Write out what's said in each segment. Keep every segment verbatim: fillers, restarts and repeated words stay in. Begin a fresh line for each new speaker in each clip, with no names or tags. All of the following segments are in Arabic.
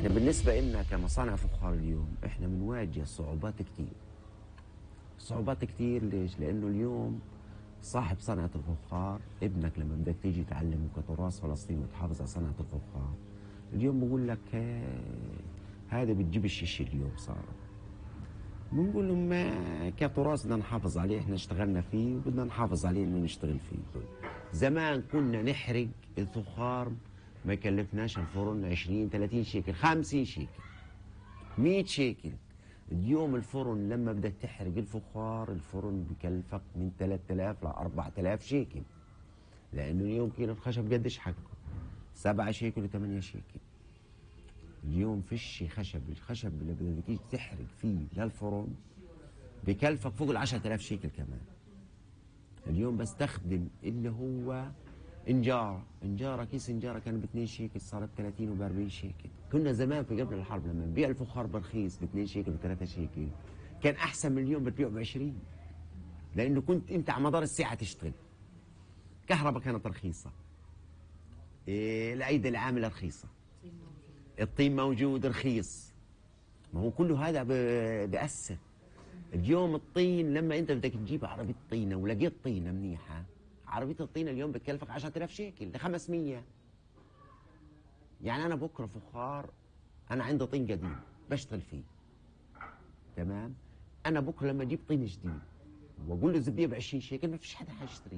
احنا بالنسبة لنا كمصانع فخار اليوم احنا بنواجه صعوبات كتير. صعوبات كتير ليش؟ لأنه اليوم صاحب صنعة الفخار ابنك لما بدك تيجي تعلمه كتراث فلسطيني وتحافظ على صنعة الفخار، اليوم بقول لك هذا بتجيب الشيش اليوم صار. بنقول لهم ما كتراث بدنا نحافظ عليه، احنا اشتغلنا فيه وبدنا نحافظ عليه انه نشتغل فيه. زمان كنا نحرق الفخار ما يكلفناش الفرن عشرين ثلاثين شيكل، خمسين شيكل، مئة شيكل. اليوم الفرن لما بدك تحرق الفخار الفرن بكلفك من ثلاثة آلاف ل أربعة آلاف شيكل، لانه اليوم كيلو الخشب قديش حقه؟ سبعة شيكل وثمانية شيكل. اليوم فيش خشب، الخشب اللي بدك تيجي تحرق فيه للفرن بكلفك فوق ال عشرة آلاف شيكل كمان. اليوم بستخدم اللي هو انجاره، انجاره كيس انجاره كان ب اثنين شيكل صار ب ثلاثين وب أربعين شيكل. كنا زمان في قبل الحرب لما نبيع الفخار برخيص ب اثنين شيكل و ثلاثة شيكل كان احسن من اليوم بتبيعه ب عشرين، لانه كنت انت على مدار الساعه تشتغل. كهرباء كانت رخيصه، إيه الايدي العامله رخيصه، الطين موجود رخيص. ما هو كله هذا بأثر. اليوم الطين لما انت بدك تجيب عربيه طينه ولقيت طينه منيحه، عربيه الطينه اليوم بتكلفك عشرة آلاف شيكل ل خمسمية. يعني انا بكره فخار، انا عندي طين قديم بشتغل فيه تمام، انا بكره لما اجيب طين جديد واقول له زبديه ب عشرين شيكل ما فيش حدا حيشتريها.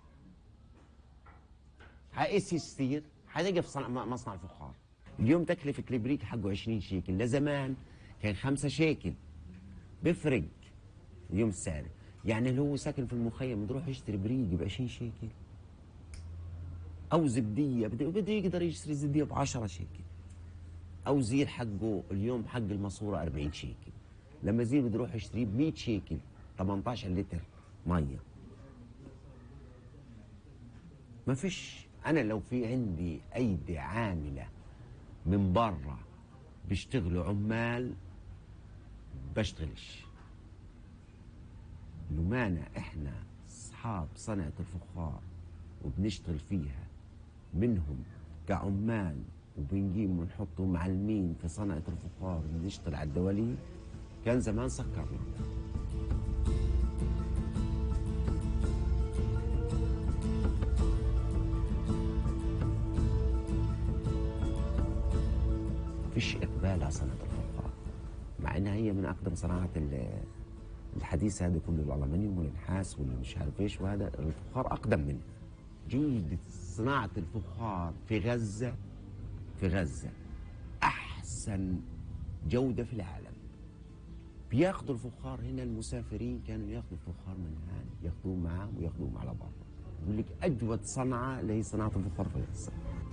ايش يصير؟ حيقف صنع مصنع الفخار. اليوم تكلفه البريك حقه عشرين شيكل، لزمان كان خمسة شيكل. بيفرق اليوم السعر. يعني اللي هو ساكن في المخيم بده يروح يشتري بريق ب عشرين شيكل او زبديه بده بده يقدر يشتري زبديه ب عشرة شيكل، او زير حقه اليوم حق الماسوره أربعين شيكل، لما زير بده يروح يشتريه ب مئة شيكل ثمانية عشر لتر ميه. ما فيش. انا لو في عندي ايدي عامله من برا بيشتغلوا عمال بشتغلش. لمانا احنا اصحاب صنعة الفخار وبنشتغل فيها منهم كعمال وبنجيب ونحطهم معلمين في صنعة الفخار بنشتغل على الدواليب، كان زمان سكرنا. فيش اقبال على صنعة الفخار مع انها هي من اقدم صناعات الحديث. هذا كله الالمنيوم والنحاس واللي مش عارف ايش، وهذا الفخار اقدم منه. جودة صناعة الفخار في غزة، في غزة احسن جودة في العالم. بياخذوا الفخار هنا، المسافرين كانوا ياخذوا الفخار من هان ياخذوه معهم وياخذوه على برا. يقول لك اجود صنعة اللي هي صناعة الفخار في غزة.